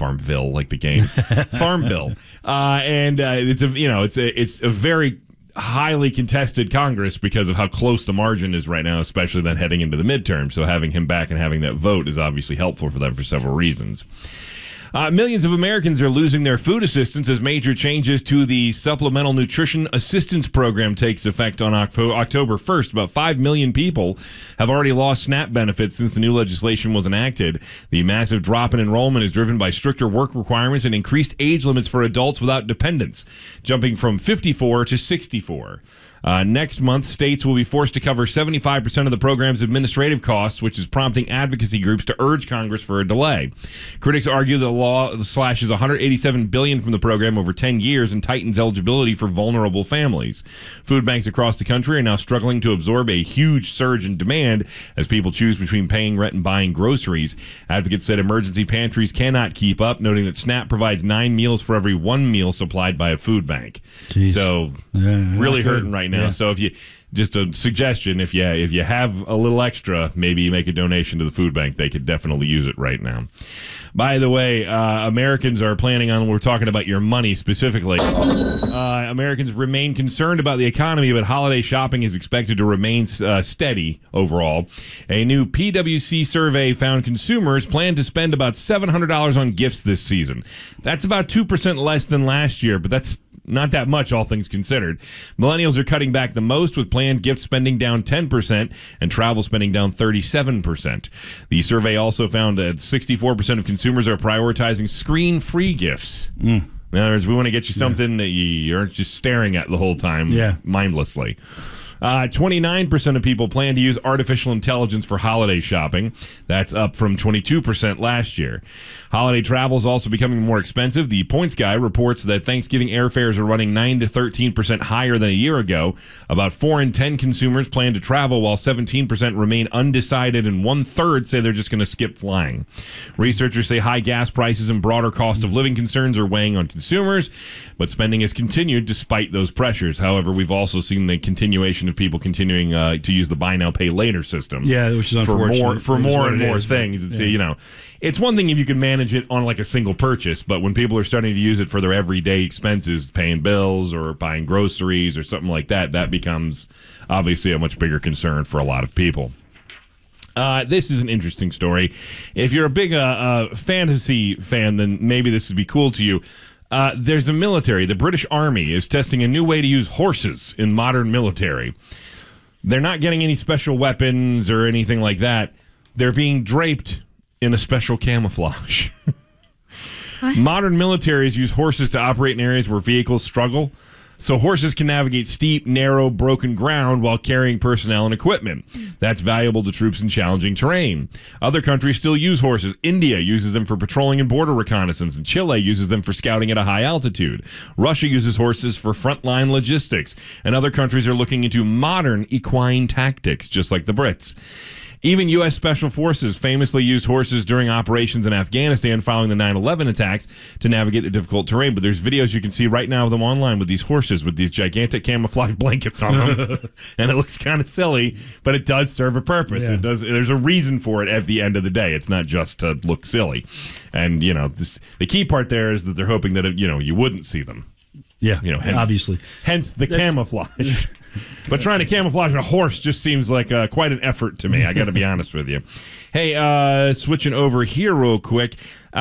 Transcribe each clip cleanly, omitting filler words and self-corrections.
Farmville, like the game, Farmville, and it's a very highly contested Congress because of how close the margin is right now, especially then heading into the midterm. So having him back and having that vote is obviously helpful for them for several reasons. Millions of Americans are losing their food assistance as major changes to the Supplemental Nutrition Assistance Program takes effect on October 1st. About 5 million people have already lost SNAP benefits since the new legislation was enacted. The massive drop in enrollment is driven by stricter work requirements and increased age limits for adults without dependents, jumping from 54 to 64. Next month, states will be forced to cover 75% of the program's administrative costs, which is prompting advocacy groups to urge Congress for a delay. Critics argue the law slashes $187 billion from the program over 10 years and tightens eligibility for vulnerable families. Food banks across the country are now struggling to absorb a huge surge in demand as people choose between paying rent and buying groceries. Advocates said emergency pantries cannot keep up, noting that SNAP provides 9 meals for every 1 meal supplied by a food bank. Jeez. So, really hurting right now. Yeah. So if you, just a suggestion, if you have a little extra, maybe make a donation to the food bank. They could definitely use it right now. By the way, Americans are planning on, we're talking about your money specifically. Americans remain concerned about the economy, but holiday shopping is expected to remain steady overall. A new PwC survey found consumers plan to spend about $700 on gifts this season. That's about 2% less than last year, but that's not that much, all things considered. Millennials are cutting back the most, with planned gift spending down 10% and travel spending down 37%. The survey also found that 64% of consumers are prioritizing screen-free gifts. In other words, we want to get you something that you aren't just staring at the whole time mindlessly. 29% of people plan to use artificial intelligence for holiday shopping. That's up from 22% last year. Holiday travel is also becoming more expensive. The Points Guy reports that Thanksgiving airfares are running 9 to 13% higher than a year ago. About 4 in 10 consumers plan to travel, while 17% remain undecided, and 1/3 say they're just going to skip flying. Researchers say high gas prices and broader cost of living concerns are weighing on consumers, but spending has continued despite those pressures. However, we've also seen the continuation of people continuing to use the buy now, pay later system. Yeah, which is unfortunate. For more and more things. It's, it's one thing if you can manage it on like a single purchase, but when people are starting to use it for their everyday expenses, paying bills or buying groceries or something like that, that becomes obviously a much bigger concern for a lot of people. This is an interesting story. If you're a big fantasy fan, then maybe this would be cool to you. There's a military. The British Army is testing a new way to use horses in modern military. They're not getting any special weapons or anything like that. They're being draped in a special camouflage. Modern militaries use horses to operate in areas where vehicles struggle. So horses can navigate steep, narrow, broken ground while carrying personnel and equipment. That's valuable to troops in challenging terrain. Other countries still use horses. India uses them for patrolling and border reconnaissance, and Chile uses them for scouting at a high altitude. Russia uses horses for frontline logistics, and other countries are looking into modern equine tactics, just like the Brits. Even U.S. Special Forces famously used horses during operations in Afghanistan following the 9/11 attacks to navigate the difficult terrain. But there's videos you can see right now of them online with these horses with these gigantic camouflage blankets on them. And it looks kind of silly, but it does serve a purpose. Yeah. It does. There's a reason for it at the end of the day. It's not just to look silly. And, the key part there is that they're hoping that, you wouldn't see them. Yeah, Hence, obviously. Hence the camouflage. But trying to camouflage a horse just seems like quite an effort to me. I got to be honest with you. Hey, switching over here real quick.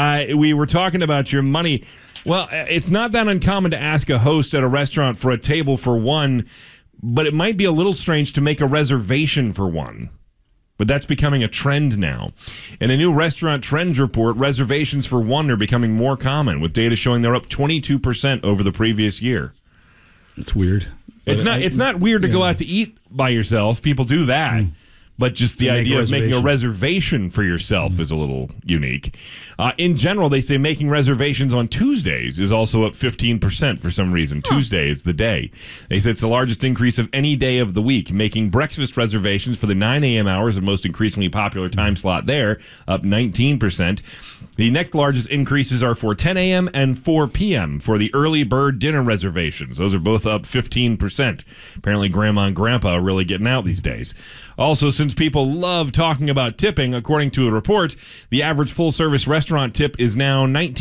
We were talking about your money. Well, it's not that uncommon to ask a host at a restaurant for a table for one, but it might be a little strange to make a reservation for one. But that's becoming a trend now. In a new Restaurant Trends report, reservations for one are becoming more common, with data showing they're up 22% over the previous year. It's weird. It's not weird to go out to eat by yourself. People do that. But just the idea of making a reservation for yourself is a little unique. In general, they say making reservations on Tuesdays is also up 15% for some reason. Tuesday is the day. They say it's the largest increase of any day of the week. Making breakfast reservations for the 9 a.m. hours, the most increasingly popular time slot there, up 19%. The next largest increases are for 10 a.m. and 4 p.m. for the early bird dinner reservations. Those are both up 15%. Apparently, Grandma and Grandpa are really getting out these days. Also, since people love talking about tipping, according to a report, the average full-service restaurant tip is now